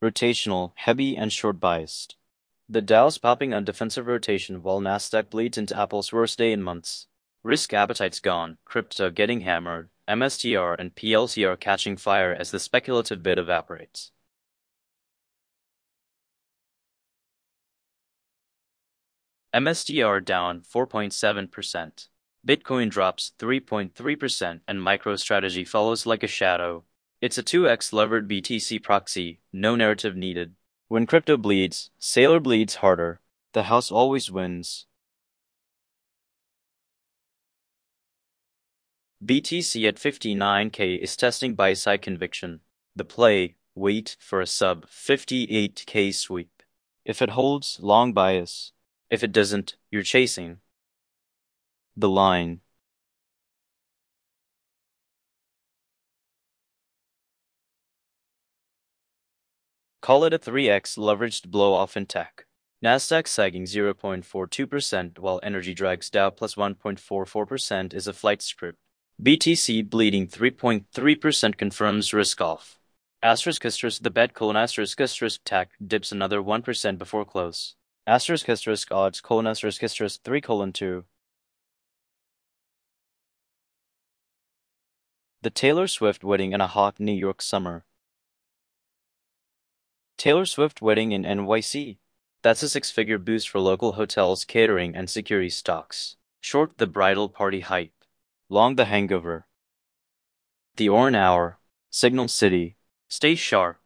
Rotational, heavy and short biased. The Dow's popping on defensive rotation while Nasdaq bleeds into Apple's worst day in months. Risk appetite's gone, crypto getting hammered, MSTR and PLCR catching fire as the speculative bid evaporates. MSTR down 4.7%. Bitcoin drops 3.3% and MicroStrategy follows like a shadow. It's a 2x levered BTC proxy, no narrative needed. When crypto bleeds, Sailor bleeds harder. The house always wins. BTC at 59K is testing buy-side conviction. The play, wait for a sub 58K sweep. If it holds, long bias. If it doesn't, you're chasing. The line. Call it a 3x leveraged blow-off in tech. Nasdaq sagging 0.42% while energy drags Dow plus 1.44% is a flight script. BTC bleeding 3.3% confirms risk off. ***, the bet colon *** tech dips another 1% before close. *** odds colon *** 3:2. The Taylor Swift wedding in a hot New York summer. Taylor Swift wedding in NYC. That's a six-figure boost for local hotels, catering, and security stocks. Short the bridal party hype. Long the hangover. The Oran Hour. Signal City. Stay sharp.